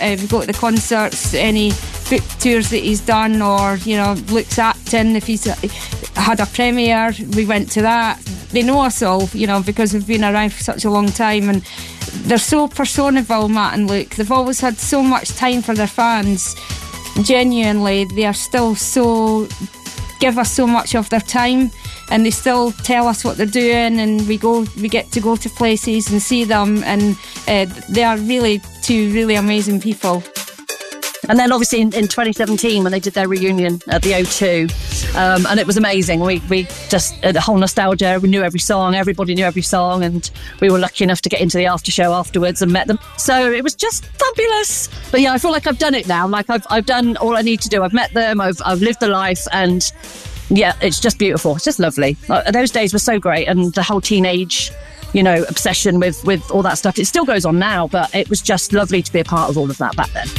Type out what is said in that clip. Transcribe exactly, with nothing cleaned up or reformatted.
uh, we go to the concerts, any book tours that he's done, or, you know, Luke's acting, if he's had a premiere, we went to that. They know us all, you know, because we've been around for such a long time, and they're so personable, Matt and Luke. They've always had so much time for their fans. Genuinely, they are still so, give us so much of their time, and they still tell us what they're doing, and we go, we get to go to places and see them, and uh, they are really two really amazing people. And then obviously in, in twenty seventeen, when they did their reunion at the O two, um, and it was amazing. We we just, uh, the whole nostalgia, we knew every song, everybody knew every song, and we were lucky enough to get into the after show afterwards and met them. So it was just fabulous. But yeah, I feel like I've done it now. Like I've I've done all I need to do. I've met them, I've I've lived the life, and yeah, it's just beautiful. It's just lovely. Uh, those days were so great, and the whole teenage, you know, obsession with with all that stuff, it still goes on now, but it was just lovely to be a part of all of that back then.